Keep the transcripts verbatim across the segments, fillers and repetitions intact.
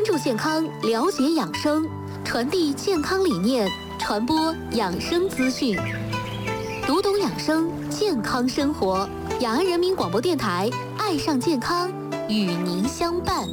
注健康，了解养生，传递健康理念，传播养生资讯，读懂养生，健康生活。雅安人民广播电台，爱上健康，与您相伴。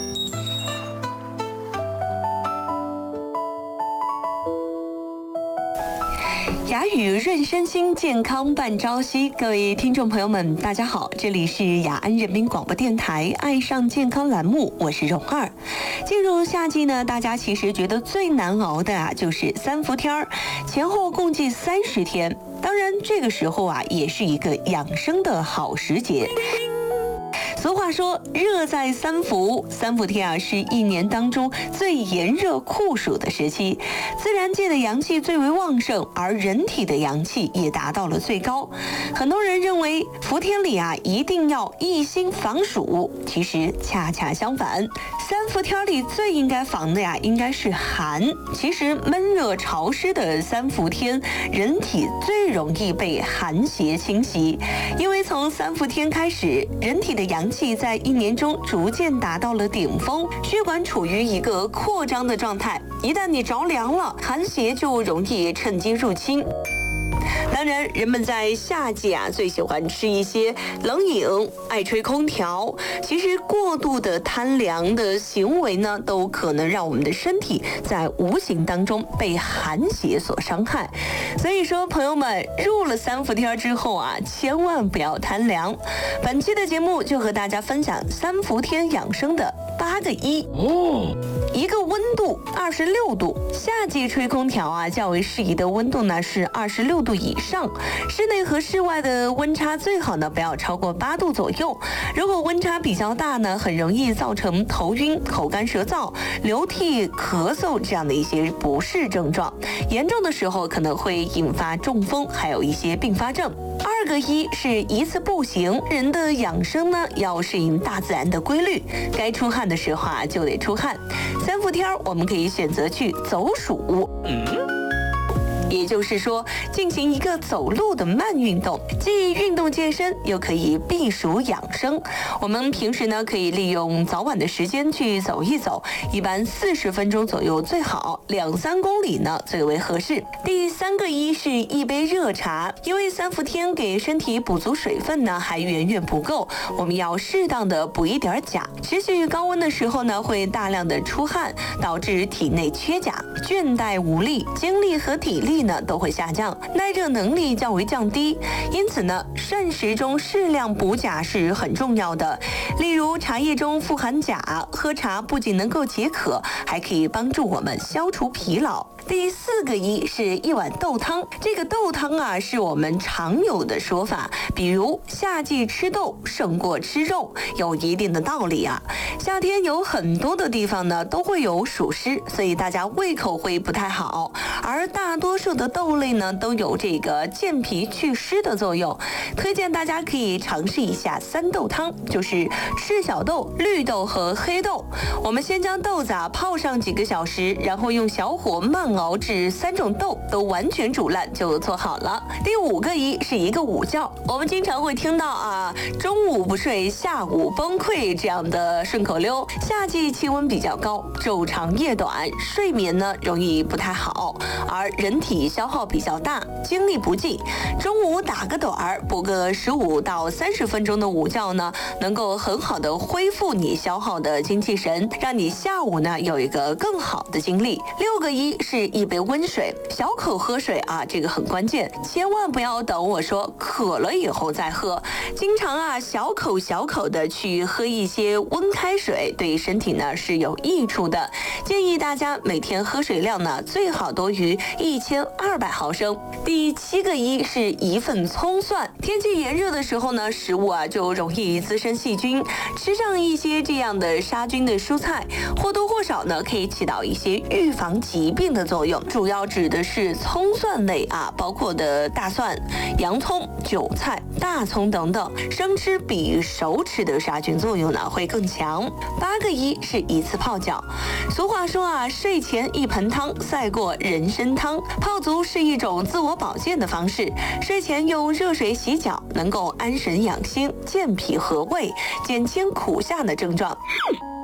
雅语润身心，健康伴朝夕。各位听众朋友们，大家好，这里是雅安人民广播电台爱上健康栏目，我是蓉儿。进入夏季呢，大家其实觉得最难熬的啊，就是三伏天儿，前后共计三十天。当然，这个时候啊，也是一个养生的好时节。俗话说，热在三伏，三伏天啊是一年当中最炎热酷暑的时期，自然界的阳气最为旺盛，而人体的阳气也达到了最高。很多人认为伏天里啊一定要一心防暑，其实恰恰相反，三伏天里最应该防的呀应该是寒。其实闷热潮湿的三伏天，人体最容易被寒邪侵袭，因为从三伏天开始，人体的阳气在一年中逐渐达到了顶峰，血管处于一个扩张的状态，一旦你着凉了，寒邪就容易趁机入侵。当然，人们在夏季啊最喜欢吃一些冷饮，爱吹空调。其实过度的贪凉的行为呢，都可能让我们的身体在无形当中被寒邪所伤害。所以说，朋友们入了三伏天之后啊，千万不要贪凉。本期的节目就和大家分享三伏天养生的八个一哦。一个温度二十六度，夏季吹空调啊，较为适宜的温度呢是二十六度以上，室内和室外的温差最好呢不要超过八度左右。如果温差比较大呢，很容易造成头晕、口干舌燥、流涕、咳嗽这样的一些不适症状，严重的时候可能会引发中风，还有一些并发症。二个一是一次不行，人的养生呢要适应大自然的规律，该出汗的时候啊就得出汗。三伏天我们可以选择去走暑。嗯也就是说，进行一个走路的慢运动，既运动健身，又可以避暑养生。我们平时呢，可以利用早晚的时间去走一走，一般四十分钟左右最好，两三公里呢最为合适。第三个一是一杯热茶，因为三伏天给身体补足水分呢还远远不够，我们要适当的补一点钾。持续高温的时候呢，会大量的出汗，导致体内缺钾，倦怠无力，精力和体力呢都会下降，耐热能力较为降低。因此呢，膳食中适量补钾是很重要的。例如茶叶中富含钾，喝茶不仅能够解渴，还可以帮助我们消除疲劳。第四个一是一碗豆汤，这个豆汤啊是我们常有的说法，比如夏季吃豆胜过吃肉，有一定的道理啊。夏天有很多的地方呢都会有暑湿，所以大家胃口会不太好，而大多数的豆类呢都有这个健脾祛湿的作用。推荐大家可以尝试一下三豆汤，就是赤小豆、绿豆和黑豆。我们先将豆子啊泡上几个小时，然后用小火慢熬至三种豆都完全煮烂就做好了。第五个一是一个午觉，我们经常会听到啊中午不睡下午崩溃这样的顺口溜。夏季气温比较高，昼长夜短，睡眠呢容易不太好，而人体消耗比较大，精力不济。中午打个盹儿，补个十五到三十分钟的午觉呢，能够很好的恢复你消耗的精气神，让你下午呢有一个更好的精力。六个一是一杯温水，小口喝水啊，这个很关键，千万不要等我说渴了以后再喝。经常啊小口小口的去喝一些温开水，对身体呢是有益处的。建议大家每天喝水量呢最好多于一千二百毫升。第七个一是一份葱蒜，天气炎热的时候呢，食物啊就容易滋生细菌，吃上一些这样的杀菌的蔬菜，或多或少呢可以起到一些预防疾病的作用。主要指的是葱蒜类啊，包括的大蒜、洋葱、韭菜、大葱等等，生吃比熟吃的杀菌作用呢会更强。八个一是一次泡脚，俗话说啊，睡前一盆汤赛过人参汤，泡足是一种自我保健的方式。睡前用热水洗脚，能够安神养心、健脾和胃，减轻苦下的症状。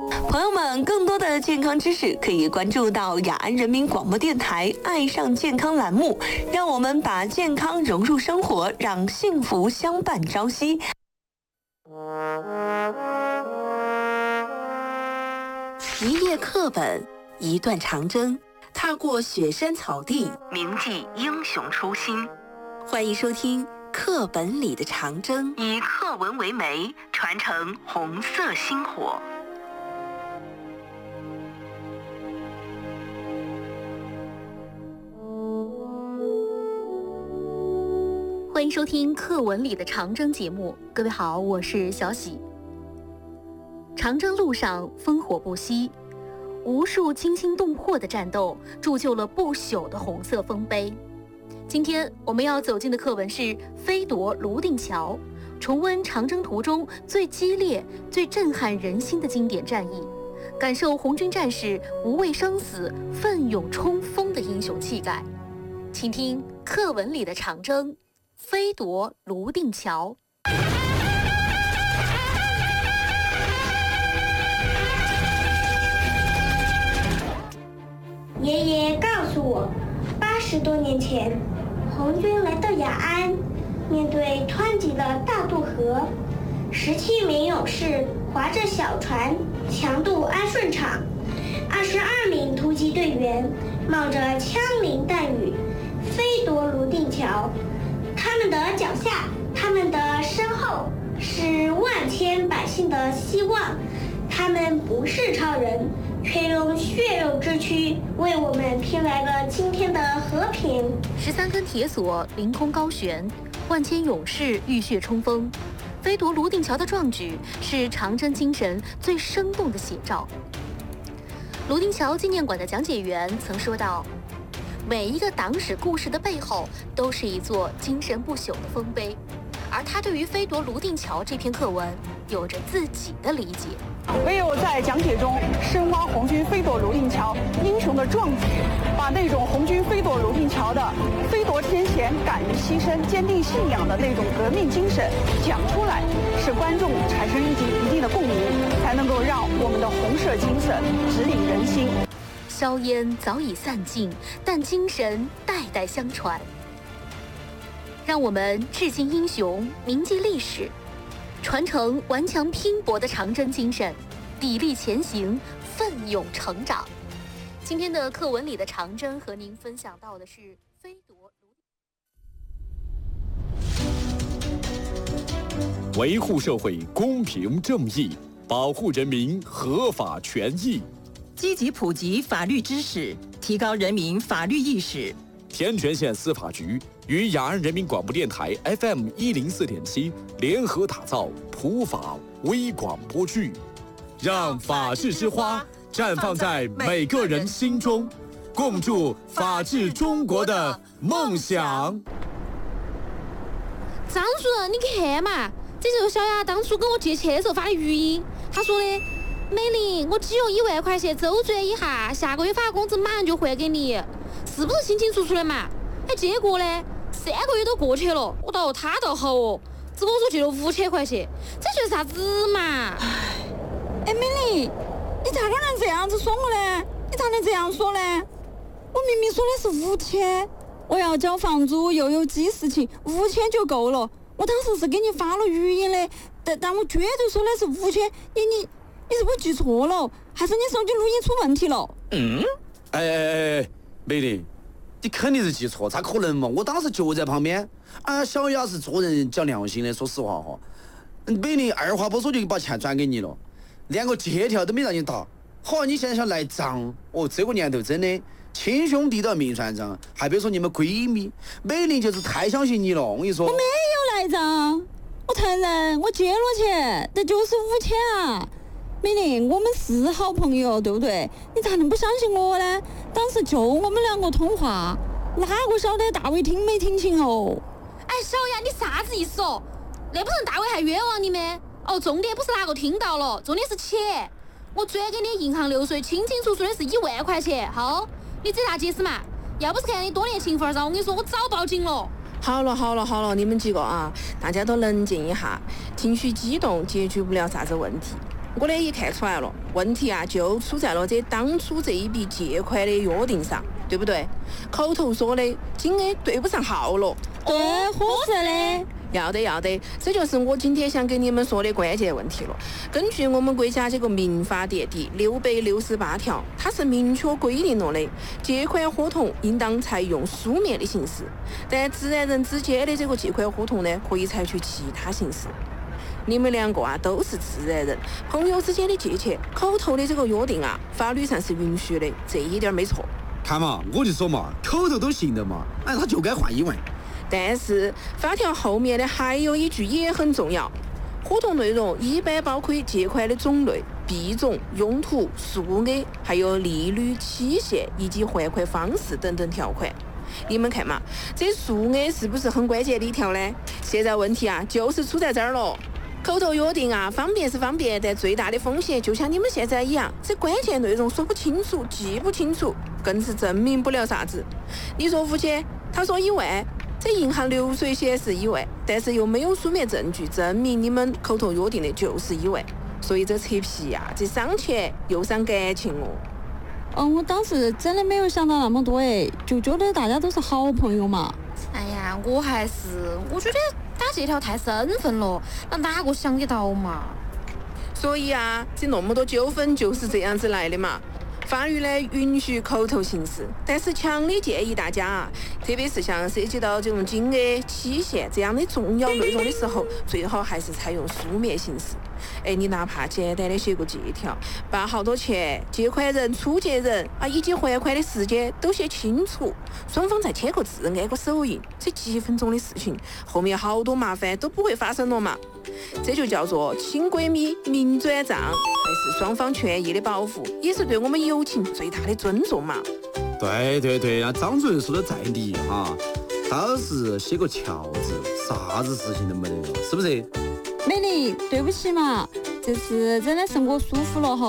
朋友们，更多的健康知识可以关注到雅安人民广播电台爱上健康栏目，让我们把健康融入生活，让幸福相伴朝夕。一页课本，一段长征，踏过雪山草地，铭记英雄初心。欢迎收听课本里的长征，以课文为媒，传承红色星火。 欢迎收听课文里的长征节目，各位好，我是小喜。长征路上烽火不息，无数惊心动魄的战斗铸就了不朽的红色丰碑。今天我们要走进的课文是《飞夺泸定桥》，重温长征途中最激烈、最震撼人心的经典战役，感受红军战士无畏生死、奋勇冲锋的英雄气概。请听课文里的长征，飞夺泸定桥。 爷爷告诉我，八十多年前，红军来到雅安，面对湍急的大渡河，十七名勇士划着小船强渡安顺场，二十二名突击队员冒着枪林弹雨飞夺泸定桥。他们的脚下，他们的身后，是万千百姓的希望。他们不是超人，却用血肉之躯为我们拼来了今天的和平。 十三根铁索凌空高悬，万千勇士浴血冲锋。飞夺泸定桥的壮举是长征精神最生动的写照。泸定桥纪念馆的讲解员曾说道，每一个党史故事的背后都是一座精神不朽的丰碑，而他对于飞夺泸定桥这篇课文有着自己的理解。 唯有在讲解中深挖红军飞夺泸定桥英雄的壮举，把那种红军飞夺泸定桥的飞夺天险、敢于牺牲、坚定信仰的那种革命精神讲出来，使观众产生一定一定的共鸣，才能够让我们的红色精神指引人心。 硝烟早已散尽，但精神代代相传。让我们致敬英雄，铭记历史，传承顽强拼搏的长征精神，砥砺前行，奋勇成长。今天的课文里的长征和您分享到的是飞夺泸维护社会公平正义，保护人民合法权益， 积极普及法律知识，提高人民法律意识。 天全县司法局与雅安人民广播电台 F M 一零四点七联合打造普法微广播剧，让法治之花绽放在每个人心中，共筑法治中国的梦想。 张主任，你看嘛，这就是小雅当初跟我借钱的时候发的语音，他说的：“美玲，我只用一万块钱周转一下，下个月发工资马上就还给你。”是不是清清楚楚的嘛？哎，结果呢，三个月都过去了，我倒他倒好哦，只跟我说借了五千块钱，这就是啥子嘛？ 哎，美丽，你咋个能这样子说我呢？你咋能这样说呢？我明明说的是五千，我要交房租又有记事情，五千就够了。我当时是给你发了语音的，但但我绝对说的是五千，你你你是不是记错了？还是你手机录音出问题了？ 嗯，哎哎哎。美玲，你肯定是记错，咋可能嘛？我当时就在旁边。啊，小雅是做人讲良心的，说实话哈。美玲二话不说就把钱转给你了，连个借条都没让你打。好，你现在想赖账？哦，这个年头真的亲兄弟都要明算账，还别说你们闺蜜。美玲就是太相信你了，我跟你说。 我没有赖账，我承认我借了钱，但就是五千啊。美玲，我们是好朋友，对不对？你咋能不相信我呢？当时就我们两个通话，哪个晓得大伟听没听清哦？ 哎，小雅，你啥子意思哦？那不成大伟还冤枉你们？哦，重点不是哪个听到了，重点是钱。我转给你银行流水，清清楚楚的是一万块钱。好，你这咋解释嘛？要不是看你多年情分上，我跟你说，我早报警了。 好了好了好了，你们几个啊，大家都冷静一下，情绪激动解决不了啥子问题。 我呢也看出来了，问题啊就出在了这当初这一笔借款的约定上，对不对？口头说的金额对不上号了。 对，合适的。 要得要得，这就是我今天想跟你们说的关键问题了。根据我们国家这个民法典第六百六十八条，它是明确规定了的，借款合同应当采用书面的形式，但自然人之间的这个借款合同呢，可以采取其他形式。你们两个啊都是自然人，朋友之间的借钱，口头的这个约定啊，法律上是允许的，这一点没错。 看嘛，我就说嘛，口头都行的嘛，哎，他就该换一万。 但是法条后面的还有一句也很重要，合同内容一般包括借款的种类、币种、用途、数额，还有利率、期限以及还款方式等等条款。你们看嘛，这数额是不是很关键的一条呢？现在问题啊，就是出在这儿了。口头约定啊，方便是方便，但最大的风险就像你们现在一样，这关键内容说不清楚、记不清楚，更是证明不了啥子。你说五千，他说一万。这银行流水显示一万，但是又没有书面证据证明你们口头约定的就是一万，所以这扯皮呀、啊，这伤钱又伤感情哦。 嗯，我当时真的没有想到那么多哎，就觉得大家都是好朋友嘛。 哎呀，我还是我觉得打借条太生分了，那哪个想得到嘛？ 所以啊，这那么多纠纷就是这样子来的嘛。法律呢允许口头形式，但是强烈建议大家啊，特别是像涉及到这种金额、期限这样的重要内容的时候，最好还是采用书面形式。哎，你哪怕简单的写个借条，把好多钱、借款人、出借人啊以及还款的时间都写清楚，双方再签个字、按个手印，这几分钟的事情，后面好多麻烦都不会发生了嘛。这就叫做亲闺蜜明转账，还是双方权益的保护，也是对我们友情最大的尊重嘛。 对对对，那张主任说的在理哈，倒是写个条字，啥子事情都没得了，是不是？ 美丽，对不起嘛，这次真的是我疏忽了哈。